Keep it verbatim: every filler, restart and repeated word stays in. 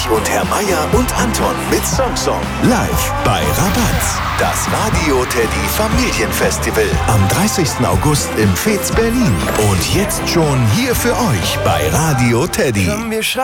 Ulrich und Herr Meier und Anton mit Song Song. Live bei Rabatz. Das Radio Teddy Familienfestival am dreißigsten August im Fez Berlin. Und jetzt schon hier für euch bei Radio Teddy.